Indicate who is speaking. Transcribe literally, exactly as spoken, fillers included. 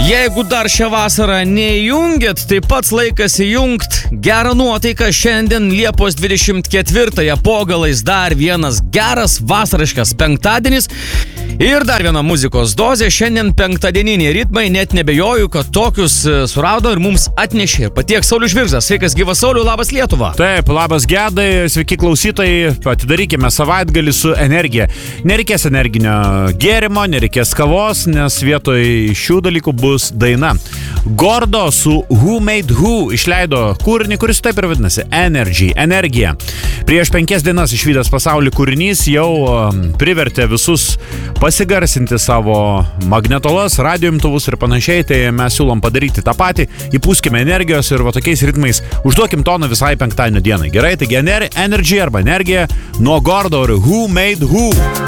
Speaker 1: Jeigu dar šią vasarą neįjungėt, tai pats laikas įjungt. Gerą nuotaiką šiandien Liepos dvidešimt ketvirtąją po galais dar vienas geras vasariškas penktadienis. Ir dar viena muzikos dozė. Šiandien penktadieniniai ritmai, net nebejoju, kad tokius surado ir mums atnešė ir patiek Saulius Žvirzas. Sveikas gyvas Sauliu, labas Lietuva.
Speaker 2: Taip, labas Gedai, sveiki klausytojai, atidarykime savaitgalį su energija. Nereikės energinio gėrimo, nereikės kavos, nes vietoj šių dalykų bus daina. Gordo su Who Made Who išleido kūrinį, kuris taip ir vadinasi Energy, energija. Prieš penkias dienas išvydęs pasaulį kūrinys jau privertė visus pasigarsinti savo magnetolas, radioimtuvus ir panašiai, tai mes siūlom padaryti tą patį, įpūskime energijos ir va tokiais ritmais užduokim toną visai penktadienio dienai. Gerai, taigi Energy arba energija nuo Gordo ir Who Made Who.